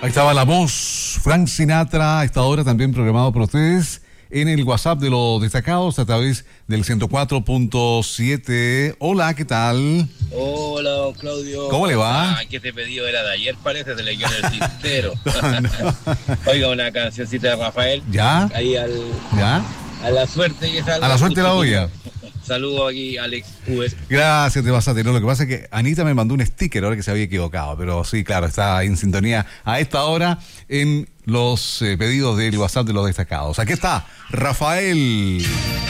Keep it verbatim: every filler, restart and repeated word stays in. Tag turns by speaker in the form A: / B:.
A: Ahí estaba la voz, Frank Sinatra, a esta hora también programado por ustedes en el WhatsApp de los destacados a través del ciento cuatro punto siete. Hola, ¿qué tal?
B: Hola, don Claudio.
A: ¿Cómo le va?
B: Ah, que este pedido era de ayer, parece, se le quedó en el tintero. Oiga, una cancioncita de Rafael.
A: ¿Ya?
B: Ahí al...
A: ¿Ya?
B: A la suerte que salga.
A: A la suerte la olla.
B: Saludos aquí, Alex Uber.
A: Gracias, te vas a tener. Lo que pasa es que Anita me mandó un sticker ahora que se había equivocado, pero sí, claro, está en sintonía a esta hora en los eh, pedidos del WhatsApp de los destacados. Aquí está, Rafael.